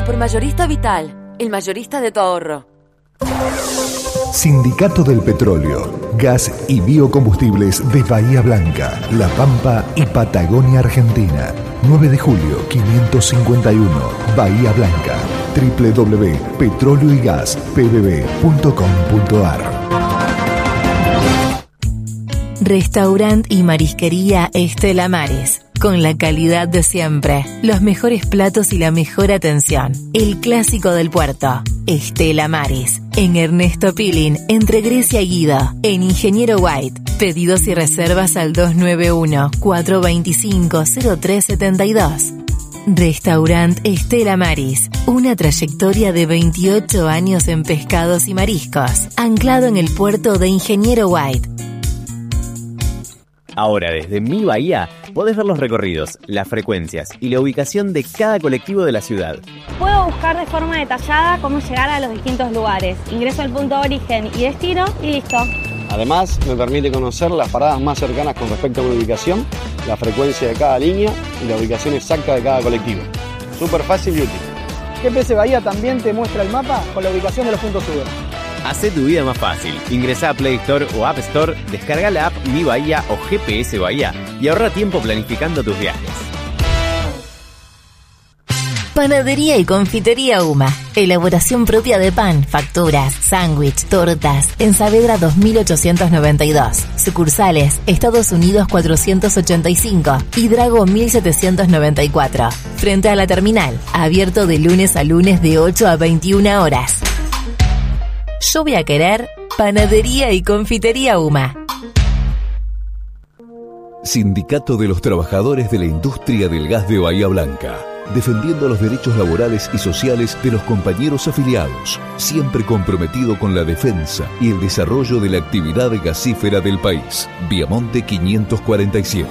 Supermayorista Vital, el mayorista de tu ahorro. Sindicato del Petróleo, Gas y Biocombustibles de Bahía Blanca, La Pampa y Patagonia, Argentina. 9 de julio 551, Bahía Blanca. www.petróleo-y-gas-pbb.com.ar. Restaurant y marisquería Estela Maris. Con la calidad de siempre, los mejores platos y la mejor atención. El clásico del puerto. Estela Maris. En Ernesto Pilín, entre Grecia y Guido. En Ingeniero White. Pedidos y reservas al 291-425-0372. Restaurant Estela Maris. Una trayectoria de 28 años en pescados y mariscos. Anclado en el puerto de Ingeniero White. Ahora, desde Mi Bahía, podés ver los recorridos, las frecuencias y la ubicación de cada colectivo de la ciudad. Puedo buscar de forma detallada cómo llegar a los distintos lugares. Ingreso al punto de origen y destino y listo. Además, me permite conocer las paradas más cercanas con respecto a una ubicación, la frecuencia de cada línea y la ubicación exacta de cada colectivo. Súper fácil y útil. GPS Bahía también te muestra el mapa con la ubicación de los puntos UBA. Hacé tu vida más fácil. Ingresá a Play Store o App Store, descarga la app Mi Bahía o GPS Bahía y ahorra tiempo planificando tus viajes. Panadería y confitería Uma. Elaboración propia de pan, facturas, sándwich, tortas. En Saavedra 2892. Sucursales: Estados Unidos 485 y Drago 1794. Frente a la terminal. Abierto de lunes a lunes de 8 a 21 horas. Yo voy a querer Panadería y confitería Uma. Sindicato de los Trabajadores de la Industria del Gas de Bahía Blanca. Defendiendo los derechos laborales y sociales de los compañeros afiliados, siempre comprometido con la defensa y el desarrollo de la actividad gasífera del país. Viamonte 547.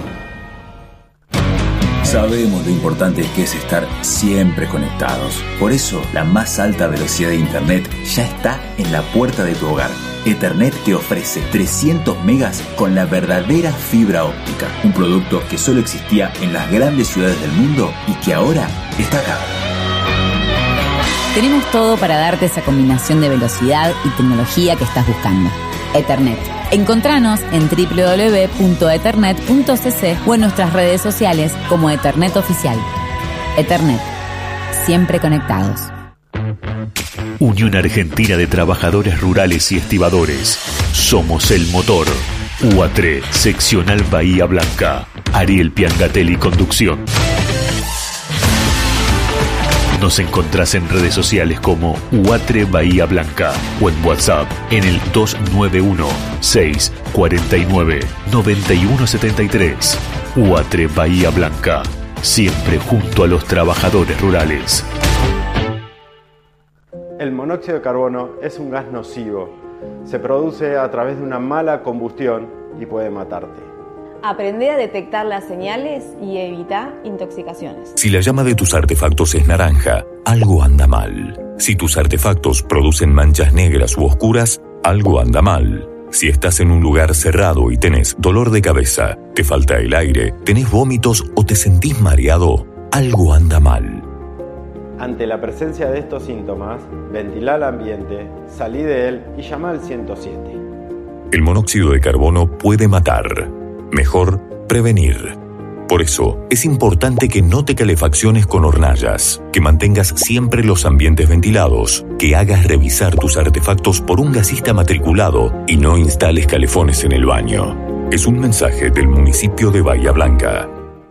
Sabemos lo importante que es estar siempre conectados. Por eso, la más alta velocidad de Internet ya está en la puerta de tu hogar. Ethernet te ofrece 300 megas con la verdadera fibra óptica. Un producto que solo existía en las grandes ciudades del mundo y que ahora está acá. Tenemos todo para darte esa combinación de velocidad y tecnología que estás buscando. Ethernet. Encontranos en www.ethernet.cc o en nuestras redes sociales como Ethernet Oficial. Ethernet. Siempre conectados. Unión Argentina de Trabajadores Rurales y Estibadores. Somos el motor. UATRE, Seccional Bahía Blanca. Ariel Piangatelli, conducción. Nos encontrás en redes sociales como UATRE Bahía Blanca o en WhatsApp en el 291-649-9173. UATRE Bahía Blanca, siempre junto a los trabajadores rurales. El monóxido de carbono es un gas nocivo. Se produce a través de una mala combustión y puede matarte. Aprende a detectar las señales y evita intoxicaciones. Si la llama de tus artefactos es naranja, algo anda mal. Si tus artefactos producen manchas negras u oscuras, algo anda mal. Si estás en un lugar cerrado y tenés dolor de cabeza, te falta el aire, tenés vómitos o te sentís mareado, algo anda mal. Ante la presencia de estos síntomas, ventila el ambiente, salí de él y llama al 107. El monóxido de carbono puede matar. Mejor prevenir. Por eso, es importante que no te calefacciones con hornallas, que mantengas siempre los ambientes ventilados, que hagas revisar tus artefactos por un gasista matriculado y no instales calefones en el baño. Es un mensaje del municipio de Bahía Blanca.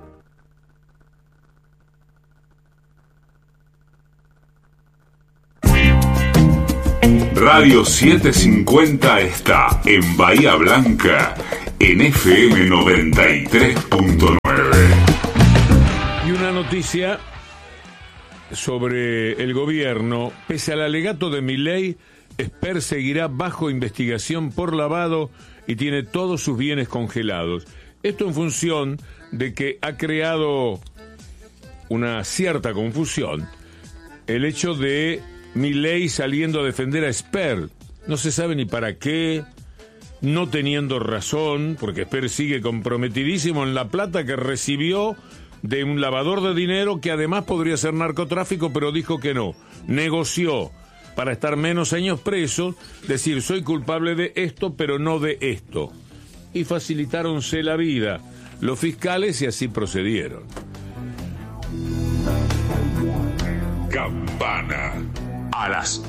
Radio 750 está en Bahía Blanca en FM 93.9. Y una noticia sobre el gobierno. Pese al alegato de Milei, Esper seguirá bajo investigación por lavado y tiene todos sus bienes congelados. Esto en función de que ha creado una cierta confusión el hecho de Milei saliendo a defender a Esper. No se sabe ni para qué, no teniendo razón, porque Esper sigue comprometidísimo en la plata que recibió de un lavador de dinero que además podría ser narcotráfico, pero dijo que no. Negoció para estar menos años preso, decir soy culpable de esto, pero no de esto. Y facilitáronse la vida los fiscales y así procedieron. Campana a las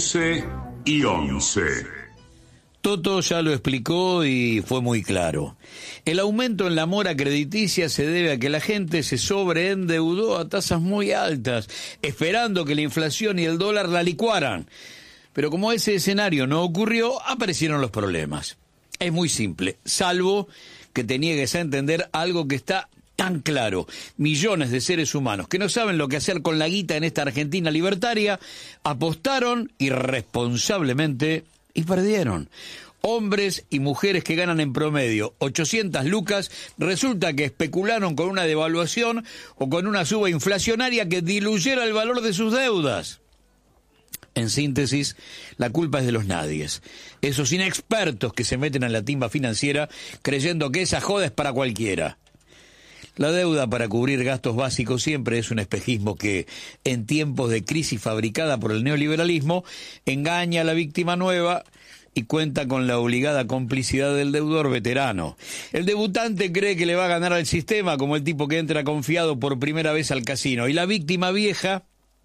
11:11. Toto ya lo explicó y fue muy claro. El aumento en la mora crediticia se debe a que la gente se sobreendeudó a tasas muy altas, esperando que la inflación y el dólar la licuaran. Pero como ese escenario no ocurrió, aparecieron los problemas. Es muy simple, salvo que te niegues a entender algo que está tan claro. Millones de seres humanos que no saben lo que hacer con la guita en esta Argentina libertaria, apostaron irresponsablemente y perdieron. Hombres y mujeres que ganan en promedio 800 lucas, resulta que especularon con una devaluación o con una suba inflacionaria que diluyera el valor de sus deudas. En síntesis, la culpa es de los nadies, esos inexpertos que se meten en la timba financiera creyendo que esa joda es para cualquiera. La deuda para cubrir gastos básicos siempre es un espejismo que, en tiempos de crisis fabricada por el neoliberalismo, engaña a la víctima nueva y cuenta con la obligada complicidad del deudor veterano. El debutante cree que le va a ganar al sistema, como el tipo que entra confiado por primera vez al casino, y la víctima vieja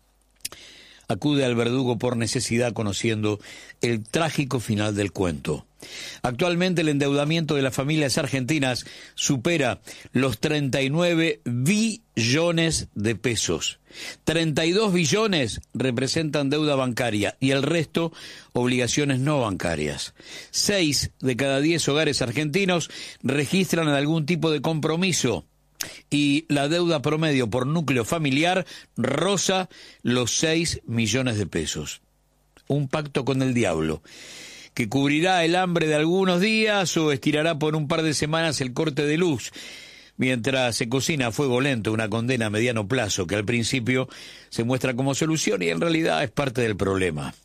acude al verdugo por necesidad, conociendo el trágico final del cuento. Actualmente el endeudamiento de las familias argentinas supera los 39 billones de pesos. 32 billones representan deuda bancaria y el resto obligaciones no bancarias. 6 de cada 10 hogares argentinos registran algún tipo de compromiso y la deuda promedio por núcleo familiar roza los 6 millones de pesos. Un pacto con el diablo que cubrirá el hambre de algunos días o estirará por un par de semanas el corte de luz, mientras se cocina a fuego lento una condena a mediano plazo que al principio se muestra como solución y en realidad es parte del problema.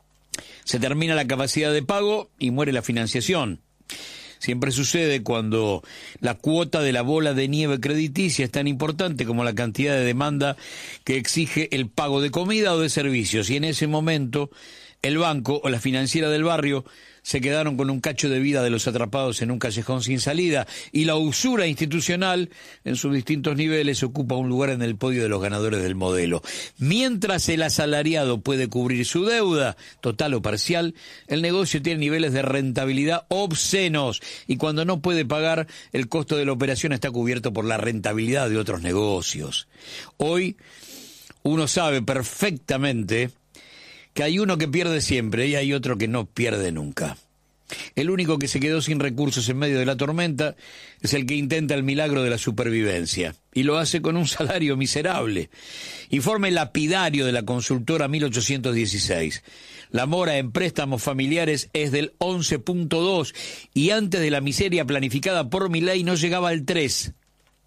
Se termina la capacidad de pago y muere la financiación. Siempre sucede cuando la cuota de la bola de nieve crediticia es tan importante como la cantidad de demanda que exige el pago de comida o de servicios, y en ese momento el banco o la financiera del barrio se quedaron con un cacho de vida de los atrapados en un callejón sin salida, y la usura institucional en sus distintos niveles ocupa un lugar en el podio de los ganadores del modelo. Mientras el asalariado puede cubrir su deuda, total o parcial, el negocio tiene niveles de rentabilidad obscenos, y cuando no puede pagar, el costo de la operación está cubierto por la rentabilidad de otros negocios. Hoy uno sabe perfectamente que hay uno que pierde siempre y hay otro que no pierde nunca. El único que se quedó sin recursos en medio de la tormenta es el que intenta el milagro de la supervivencia, y lo hace con un salario miserable. Informe lapidario de la consultora 1816. La mora en préstamos familiares es del 11.2 y antes de la miseria planificada por Milei no llegaba al 3.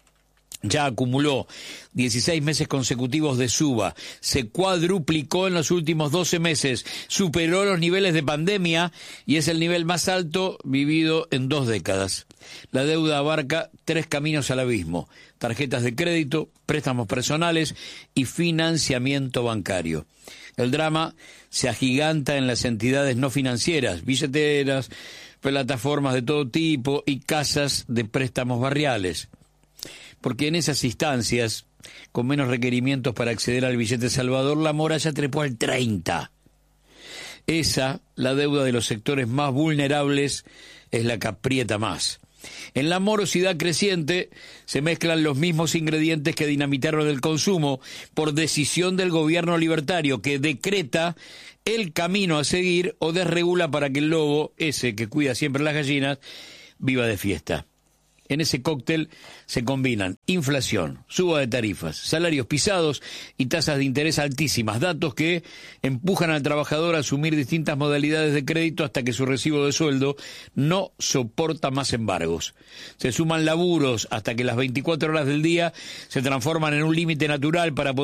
Ya acumuló 16 meses consecutivos de suba, se cuadruplicó en los últimos 12 meses, superó los niveles de pandemia y es el nivel más alto vivido en 2 décadas. La deuda abarca 3 caminos al abismo: tarjetas de crédito, préstamos personales y financiamiento bancario. El drama se agiganta en las entidades no financieras, billeteras, plataformas de todo tipo y casas de préstamos barriales. Porque en esas instancias, con menos requerimientos para acceder al billete salvador, la mora ya trepó al 30. Esa, la deuda de los sectores más vulnerables, es la que aprieta más. En la morosidad creciente se mezclan los mismos ingredientes que dinamitaron el consumo por decisión del gobierno libertario, que decreta el camino a seguir o desregula para que el lobo, ese que cuida siempre las gallinas, viva de fiesta. En ese cóctel se combinan inflación, suba de tarifas, salarios pisados y tasas de interés altísimas, datos que empujan al trabajador a asumir distintas modalidades de crédito hasta que su recibo de sueldo no soporta más embargos. Se suman laburos hasta que las 24 horas del día se transforman en un límite natural para poder